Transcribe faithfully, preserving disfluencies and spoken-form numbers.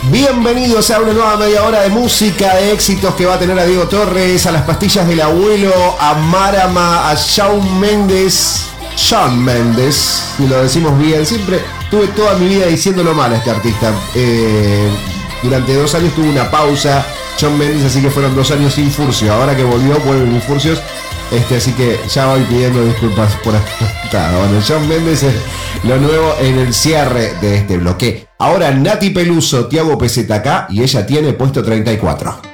Bienvenidos a una nueva media hora de música, de éxitos que va a tener a Diego Torres, a las pastillas del abuelo, a Marama, a Shawn Mendes. Shawn Mendes, si lo decimos bien, siempre tuve toda mi vida diciéndolo mal a este artista. Eh, durante dos años tuvo una pausa, Shawn Mendes, así que fueron dos años sin Furcio. Ahora que volvió, vuelven mis Furcios. Este, así que ya voy pidiendo disculpas por acá. Bueno, Shawn Mendes es lo nuevo en el cierre de este bloque. Ahora Nati Peluso, Tiago P Z K y ella tiene puesto treinta y cuatro.